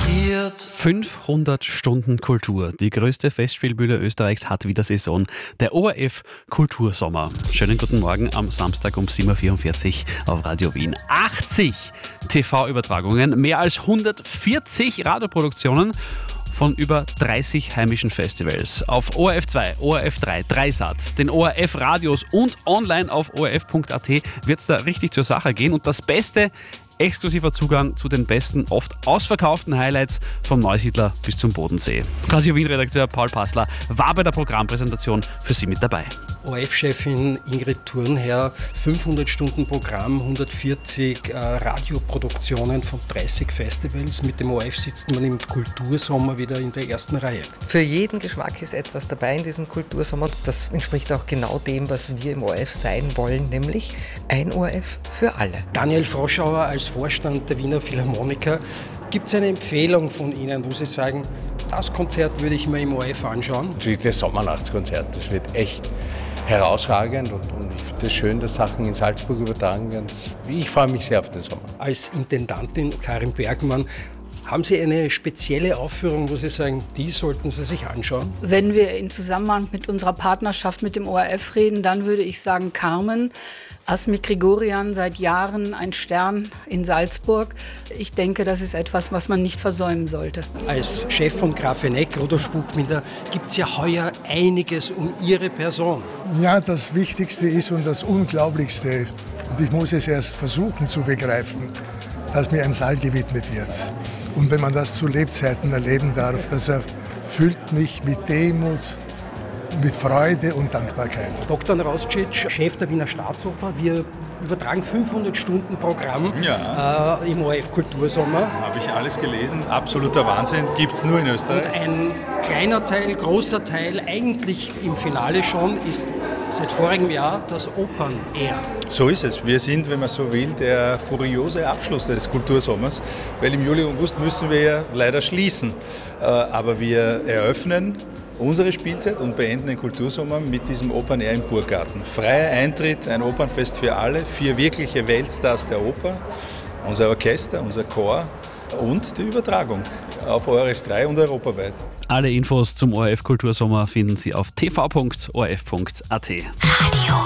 500 Stunden Kultur. Die größte Festspielbühne Österreichs hat wieder Saison. Der ORF Kultursommer. Schönen guten Morgen am Samstag um 7.44 Uhr auf Radio Wien. 80 TV-Übertragungen, mehr als 140 Radioproduktionen von über 30 heimischen Festivals. Auf ORF 2, ORF 3, Dreisat, den ORF-Radios und online auf orf.at wird es da richtig zur Sache gehen. Und das Beste: exklusiver Zugang zu den besten, oft ausverkauften Highlights vom Neusiedler bis zum Bodensee. Radio Wien-Redakteur Paul Passler war bei der Programmpräsentation für Sie mit dabei. ORF-Chefin Ingrid Thurnherr, 500 Stunden Programm, 140 Radioproduktionen von 30 Festivals. Mit dem ORF sitzt man im Kultursommer wieder in der ersten Reihe. Für jeden Geschmack ist etwas dabei in diesem Kultursommer. Das entspricht auch genau dem, was wir im ORF sein wollen, nämlich ein ORF für alle. Daniel Froschauer als Vorstand der Wiener Philharmoniker. Gibt es eine Empfehlung von Ihnen, wo Sie sagen, das Konzert würde ich mir im ORF anschauen? Natürlich das Sommernachtskonzert, das wird echt herausragend und ich finde es schön, dass Sachen in Salzburg übertragen werden. Ich freue mich sehr auf den Sommer. Als Intendantin Karin Bergmann, haben Sie eine spezielle Aufführung, wo Sie sagen, die sollten Sie sich anschauen? Wenn wir in Zusammenhang mit unserer Partnerschaft mit dem ORF reden, dann würde ich sagen Carmen. Asmik Grigorian, seit Jahren ein Stern in Salzburg. Ich denke, das ist etwas, was man nicht versäumen sollte. Als Chef von Grafeneck, Rudolf Buchmüller, gibt es ja heuer einiges um Ihre Person. Ja, das Wichtigste ist und das Unglaublichste, und ich muss es erst versuchen zu begreifen, dass mir ein Saal gewidmet wird. Und wenn man das zu Lebzeiten erleben darf, das erfüllt mich mit Demut, mit Freude und Dankbarkeit. Dr. Rauscic, Chef der Wiener Staatsoper, wir übertragen 500 Stunden Programm im ORF Kultursommer. Habe ich alles gelesen, absoluter Wahnsinn, gibt es nur in Österreich. Und ein kleiner Teil, großer Teil, eigentlich im Finale schon, ist seit vorigem Jahr das Opern-Air. So ist es. Wir sind, wenn man so will, der furiose Abschluss des Kultursommers, weil im Juli, August müssen wir ja leider schließen. Aber wir eröffnen unsere Spielzeit und beenden den Kultursommer mit diesem Open Air im Burggarten. Freier Eintritt, ein Opernfest für alle, 4 wirkliche Weltstars der Oper, unser Orchester, unser Chor und die Übertragung auf ORF 3 und europaweit. Alle Infos zum ORF Kultursommer finden Sie auf tv.orf.at.